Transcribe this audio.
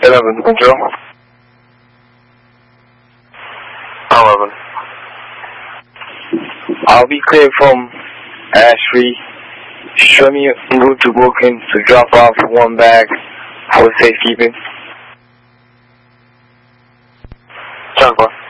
11, Joe. 11. I'll be clear from Ashby. Show me en route to Wilkins to drop off one bag for safekeeping. 10-4.